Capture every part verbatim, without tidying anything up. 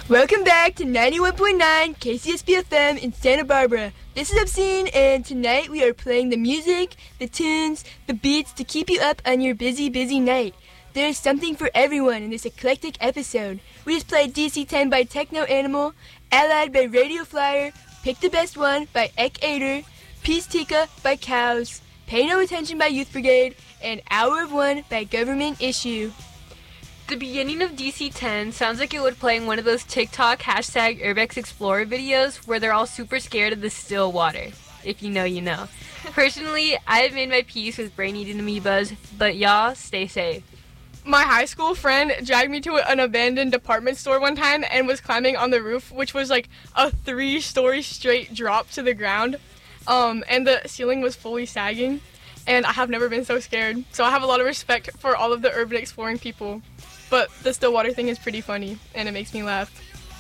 Welcome back to ninety-one point nine K C S B F M in Santa Barbara. This is Obscene, and tonight we are playing the music, the tunes, the beats to keep you up on your busy, busy night. There is something for everyone in this eclectic episode. We just played D C ten by Techno Animal, Allied by Radio Flyer, Pick the Best One by Ek Ader, Peace Tika by Cows, Pay No Attention by Youth Brigade, and Hour of One by Government Issue. The beginning of D C ten sounds like it would play in one of those TikTok hashtag Urbex Explorer videos where they're all super scared of the still water. If you know, you know. Personally, I have made my peace with brain-eating amoebas, but y'all stay safe. My high school friend dragged me to an abandoned department store one time and was climbing on the roof, which was like a three-story straight drop to the ground, um, and the ceiling was fully sagging, and I have never been so scared. So I have a lot of respect for all of the urban exploring people. But the still water thing is pretty funny, and it makes me laugh.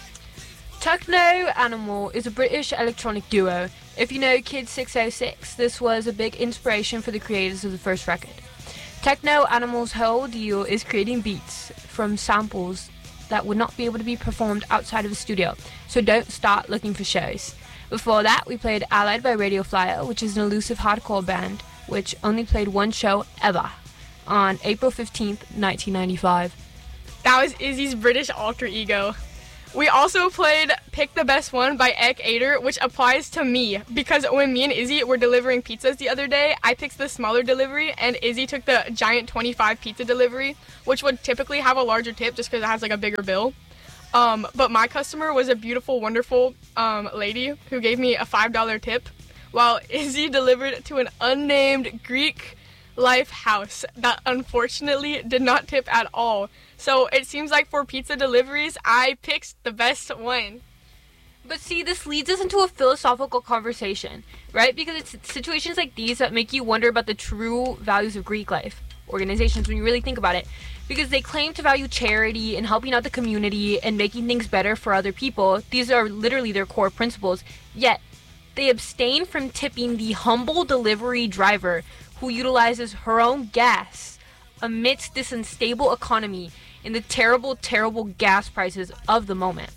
Techno Animal is a British electronic duo. If you know Kid six oh six, this was a big inspiration for the creators of the first record. Techno Animal's whole deal is creating beats from samples that would not be able to be performed outside of the studio, so don't start looking for shows. Before that, we played Allied by Radio Flyer, which is an elusive hardcore band, which only played one show ever, on April fifteenth, nineteen ninety-five. That was Izzy's British alter ego. We also played Pick the Best One by Ek Ader, which applies to me, because when me and Izzy were delivering pizzas the other day, I picked the smaller delivery, and Izzy took the giant twenty-five pizza delivery, which would typically have a larger tip just because it has like a bigger bill. Um, but my customer was a beautiful, wonderful um, lady who gave me a five dollar tip, while Izzy delivered to an unnamed Greek life house that unfortunately did not tip at all. So it seems like for pizza deliveries, I picked the best one. But see, this leads us into a philosophical conversation, right? Because it's situations like these that make you wonder about the true values of Greek life organizations when you really think about it. Because they claim to value charity and helping out the community and making things better for other people. These are literally their core principles. Yet, they abstain from tipping the humble delivery driver who utilizes her own gas amidst this unstable economy and the terrible, terrible gas prices of the moment.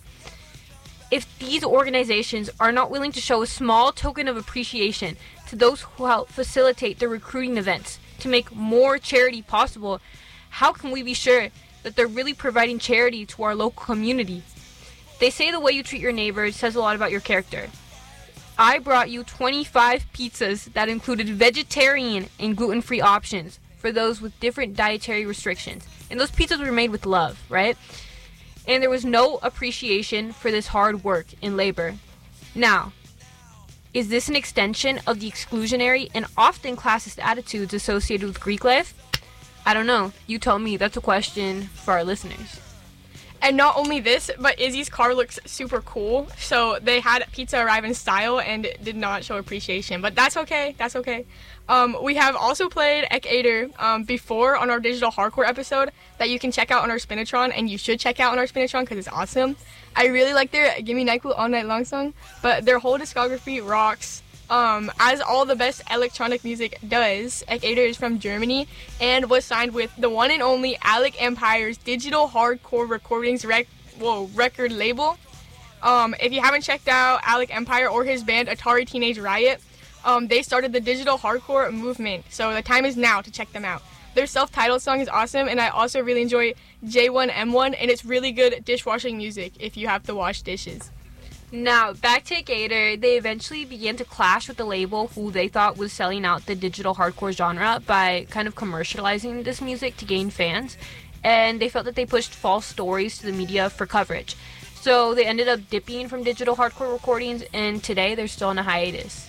If these organizations are not willing to show a small token of appreciation to those who help facilitate the recruiting events to make more charity possible, how can we be sure that they're really providing charity to our local community? They say the way you treat your neighbors says a lot about your character. I brought you twenty-five pizzas that included vegetarian and gluten-free options for those with different dietary restrictions. And those pizzas were made with love, right? And there was no appreciation for this hard work and labor. Now, is this an extension of the exclusionary and often classist attitudes associated with Greek life? I don't know. You tell me. That's a question for our listeners. And not only this, but Izzy's car looks super cool. So they had pizza arrive in style and did not show appreciation. But that's okay. That's okay. Um, we have also played Ek Ader um, before on our digital hardcore episode that you can check out on our Spinatron, and you should check out on our Spinatron because it's awesome. I really like their Give Me NyQuil All Night Long song, but their whole discography rocks. Um, as all the best electronic music does, Ek Ader is from Germany and was signed with the one and only Alec Empire's digital hardcore recordings rec- whoa, record label. Um, if you haven't checked out Alec Empire or his band Atari Teenage Riot, um, they started the digital hardcore movement, so the time is now to check them out. Their self-titled song is awesome, and I also really enjoy J one M one, and it's really good dishwashing music if you have to wash dishes. Now, back to Gator, they eventually began to clash with the label who they thought was selling out the digital hardcore genre by kind of commercializing this music to gain fans, and they felt that they pushed false stories to the media for coverage. So they ended up dipping from digital hardcore recordings, and today they're still on a hiatus.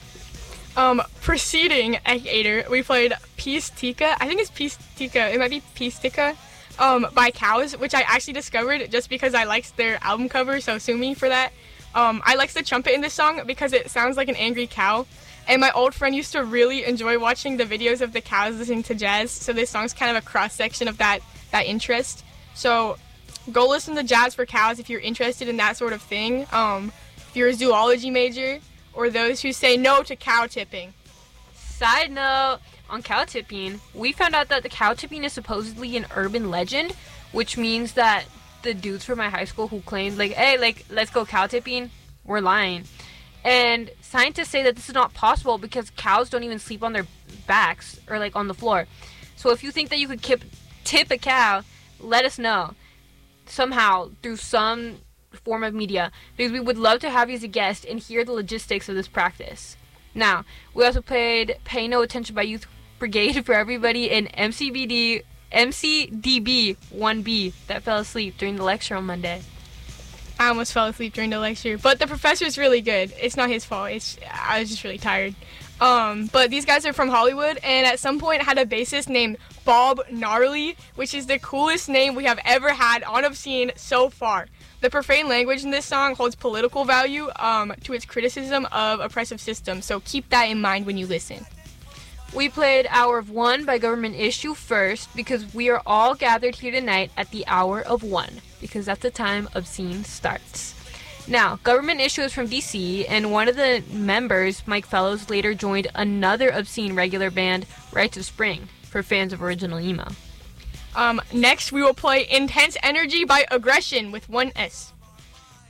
Um, preceding Ek Ader, we played Peace Tika. I think it's Peace Tika. It might be Peace Tika. Um, by Cows, which I actually discovered just because I liked their album cover, so sue me for that. Um, I liked the trumpet in this song because it sounds like an angry cow, and my old friend used to really enjoy watching the videos of the cows listening to jazz, so this song's kind of a cross-section of that, that interest. So go listen to Jazz for Cows if you're interested in that sort of thing. Um, if you're a zoology major, or those who say no to cow tipping. Side note, on cow tipping, we found out that the cow tipping is supposedly an urban legend, which means that the dudes from my high school who claimed like, hey, like let's go cow tipping, were lying. And scientists say that this is not possible because cows don't even sleep on their backs or like on the floor. So if you think that you could kip, tip a cow, let us know somehow through some form of media, because we would love to have you as a guest and hear the logistics of this practice. Now, we also played Pay No Attention by Youth Brigade for everybody in M C B D, M C D B one B that fell asleep during the lecture on Monday. I almost fell asleep during the lecture, but the professor's really good. It's not his fault. It's I was just really tired. Um, but these guys are from Hollywood, and at some point had a bassist named Bob Gnarly, which is the coolest name we have ever had on Obscene so far. The profane language in this song holds political value um, to its criticism of oppressive systems, so keep that in mind when you listen. We played Hour of One by Government Issue first because we are all gathered here tonight at the hour of one, because that's the time Obscene starts. Now, Government Issue is from D C, and one of the members, Mike Fellows, later joined another Obscene regular band, Rites of Spring, for fans of original emo. Um, next, we will play Intense Energy by Aggression with one S.